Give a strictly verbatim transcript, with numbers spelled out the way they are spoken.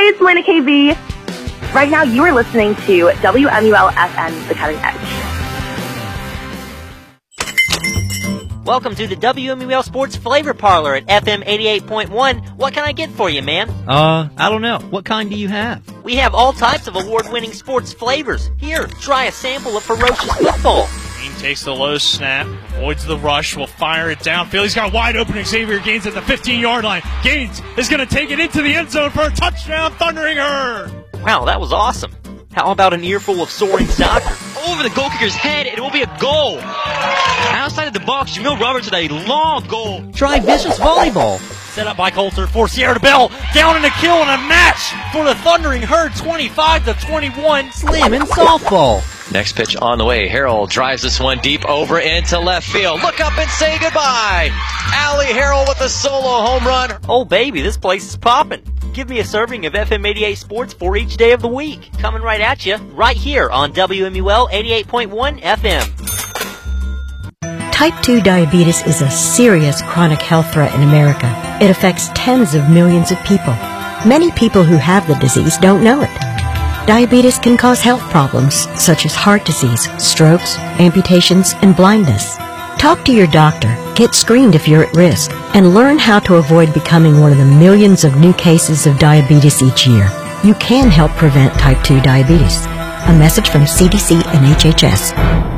Hi, it's Lena K V. Right now, you are listening to W M U L F M, The Cutting Edge. Welcome to the W M U L Sports Flavor Parlor at F M eighty-eight point one. What can I get for you, man? Uh, I don't know. What kind do you have? We have all types of award-winning sports flavors. Here, try a sample of Ferocious Football. Green takes the low snap, avoids the rush, will fire it downfield. He's got wide open Xavier Gaines at the fifteen-yard line. Gaines is going to take it into the end zone for a touchdown, Thundering Herd. Wow, that was awesome. How about an earful of Soaring Soccer? Over the goal kicker's head, it will be a goal. Outside of the box, Jamil Roberts with a long goal. Try Vicious Volleyball. Set up by Coulter for Sierra Bell. Down in the kill and a match for the Thundering Herd, twenty-five to twenty-one. Slam and Softball. Next pitch on the way. Harrell drives this one deep over into left field. Look up and say goodbye. Allie Harrell with a solo home run. Oh, baby, this place is popping. Give me a serving of F M eighty-eight Sports for each day of the week. Coming right at you, right here on W M U L eighty-eight point one F M. Type two diabetes is a serious chronic health threat in America. It affects tens of millions of people. Many people who have the disease don't know it. Diabetes can cause health problems such as heart disease, strokes, amputations, and blindness. Talk to your doctor, get screened if you're at risk, and learn how to avoid becoming one of the millions of new cases of diabetes each year. You can help prevent type two diabetes. A message from C D C and H H S.